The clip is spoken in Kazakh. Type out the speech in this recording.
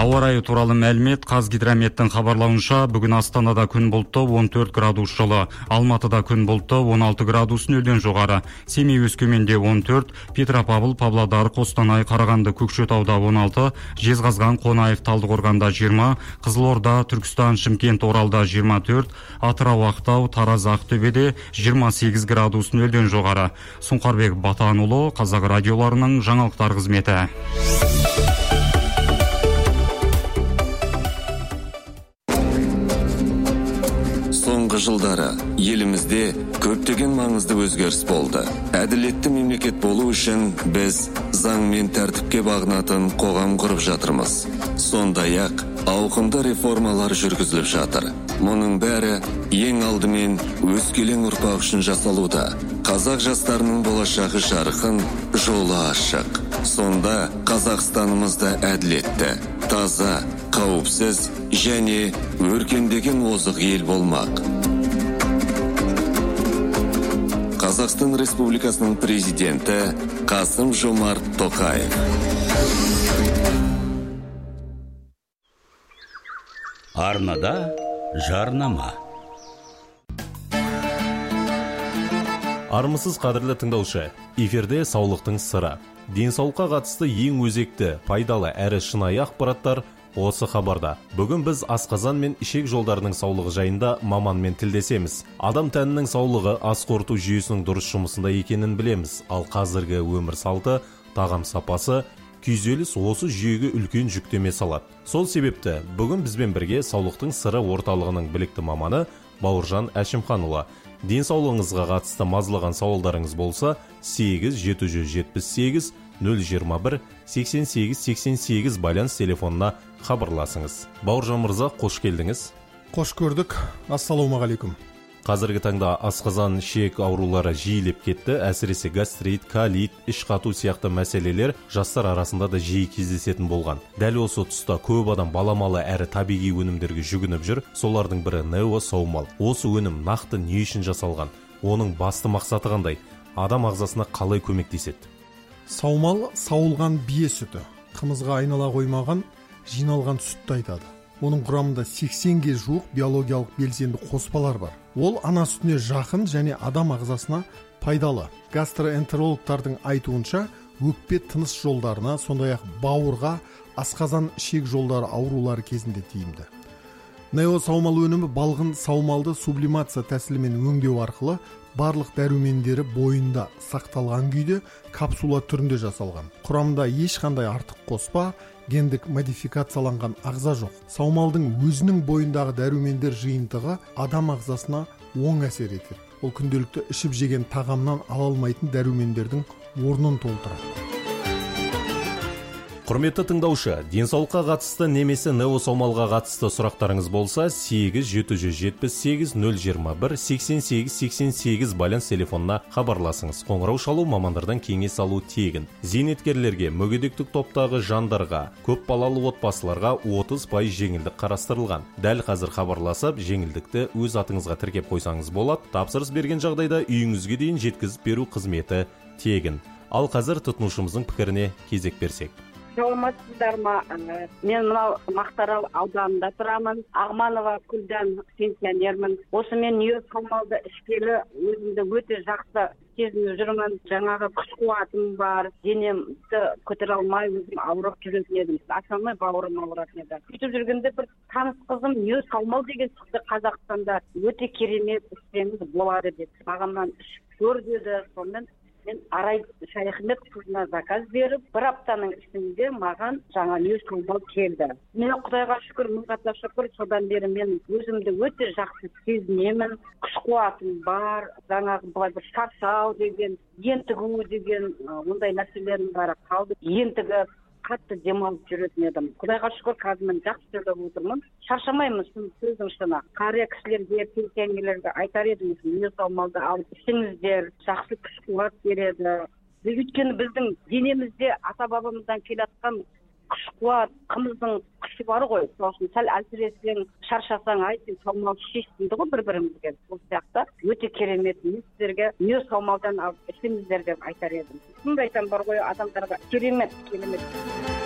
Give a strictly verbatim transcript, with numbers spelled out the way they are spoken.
Ауа райы туралы мәлімет. Қазгидрометтің хабарлауынша, бүгін Астанада күн бұлтты он төрт градус жылы, Алматыда күн бұлтты он алты градус нөлден жоғары, Семей Өскеменде он төрт, Петропавл, Павлодар, Қостанай, Қарағанды, Көкшетауда он алты, Жезқазған, Қонаев, Талдықорғанда жиырма, Қызылорда, Түркістан, Шымкент, Оралда жиырма төрт, Атырау, Ақтау, Тараз, Ақтөбеде жиырма сегіз градус нөлден жоғары. Сұңқарбек Батанұлы, Қазақ радиоларының жаңалықтар қызметі. Соңғы жылдары елімізде көптеген маңызды өзгеріс болды. Әділетті мемлекет болу үшін біз заң мен тәртіпке бағынатын қоғам құрып жатырмыз. Сондай-ақ ауқымды реформалар жүргізіліп жатыр. Мұның бәрі ең алдымен өскелең ұрпақ үшін жасалуда. Қазақ жастарының болашағы жарқын, жолы ашық. Сонда Қазақстанымызда әділетті, таза, қауіпсіз және өркендеген озық ел болмақ. Қазақстан Республикасының президенті Қасым-Жомарт Тоқаев. Арнада жарнама. Армысыз қадірлі тыңдаушы, эфирде саулықтың сыры. Денсаулыққа қатысты ең өзекті, пайдалы әрі шынайы ақпараттар осы хабарда. Бүгін біз асқазан мен ішек жолдарының саулығы жайында маманмен тілдесеміз. Адам тәнінің саулығы ас қорыту жүйесінің дұрыс жұмысында екенін білеміз, ал қазіргі өмір салты, тағам сапасы, күйзеліс осы жүйеге үлкен жүктеме салады. Сол себепті бүгін бізбен бірге саулықтың сыры орталығының білікті маманы Бауыржан Әшімханұлы. Денсаулығыңызға қатысты мазалаған сауалдарыңыз болса, сегіз жеті жүз жетпіс сегіз нөл жиырма бір сексен сегіз сексен сегіз байланыс телефонына хабарласыңыз. Бауыржан мырза, қош келдіңіз. Қош көрдік. Ассалаумағалейкум. Қазіргі таңда асқазан, ішек аурулары жиілеп кетті, әсіресе гастрит, колит, іш қату сияқты мәселелер жастар арасында да жиі кездесетін болған. Дәл осы тұста көп адам баламалы әрі табиғи өнімдерге жүгініп жүр. Солардың бірі Нео саумал. Осы өнім нақты не үшін жасалған? Оның басты мақсаты қандай? Адам ағзасына қалай көмектеседі? Саумал сауылған бие сүті. Қымызға айнала қоймаған, жиналған сүтті айтады. Оның құрамында сексенге жуық биологиялық белсенді қоспалар бар. Ол ана сүтіне жақын және адам ағзасына пайдалы. Гастроэнтерологтардың айтуынша, өкпе тыныс жолдарына, сондай-ақ бауырға, асқазан ішек жолдары аурулары кезінде тиімді. Нео саумал өнімі балғын саумалды сублимация тәсілімен өңдеу арқылы барлық дәрумендері бойында сақталған күйде капсула түрінде жасалған. Құрамында ешқандай артық қоспа, гендік модификацияланған ағза жоқ. Саумалдың өзінің бойындағы дәрумендер жиынтығы адам ағзасына оң әсер етеді. Ол күнделікті ішіп жеген тағамнан ала алмайтын дәрумендердің орнын толтырады. Құрметті тыңдаушы, денсаулыққа қатысты немесе Нео саумалға қатысты сұрақтарыңыз болса, сегіз жеті жүз жетпіс сегіз нөл жиырма бір сексен сегіз сексен сегіз байланыс телефонына хабарласыңыз. Қоңырау шалу, мамандардан кеңес алу тегін. Зейнеткерлерге, мүгедектік топтағы жандарға, көп балалы отбасыларға отыз пайыз жеңілдік қарастырылған. Дәл қазір хабарласып, жеңілдікті өз атыңызға тіркеп қойсаңыз болады. Тапсырыс берген жағдайда үйіңізге дейін жеткізіп беру қызметі тегін. Ал қазір тұтынушымыздың пікіріне кезек берсек. Саламатсыздар ма? Мен мынау Мақтаарал ауданында тұрамын. Ағманова Күлдан пенсионермін. Осы мен Нео саумалды ішкелі өзімді өте жақсы сезініп жүрмін. Жаңағы күш қуатым бар, денемді көтере алмай өзім ауырып жүретін едім. Асанмай бауырым ауыратын еді. Сөйтіп жүргенде бір таныс қызым Нео саумал деген шықты Қазақстанда. Өте керемет ішсеңіз болады деді. Мағамнан ішіп көр деді. Сонымен мен Арай Шайхмет қызына заказ беріп, бір аптаның ішінде маған жаңа Нео саумал келді. Мен Құдайға шүкір, мыңға шүкір, содан бері мен өзімді өте жақсы сезінемін. Күш қуатым бар, жаңағы былай бір шаршау деген, ентігу деген ондай нәрселердің бәрі қалды. Ентігіп, қатты демалып жүретін едім. Құдайға шүкір, қазір мен жақсы сөйлеп отырмын. Шаршамаймын, сөздің шыны. Қария кісілерге, пенсионерлерге айтар едім, Нео саумалды алып ішіңіздер, жақсы күш қуат береді. Өйткені біздің денемізде ата бабамыздан келатқан күш қуат, қымыздың күші бар ғой. Сосын сәл әлсіресең, шаршасаң, ай сен саумал ішесің ғой бір-бірімізге. Сол сияқты өте керемет. Мен сіздерге Нео саумалдан алып ішіңіздер деп айтар едім. Сондай айтам бар ғой адамдарға. Керемет, керемет.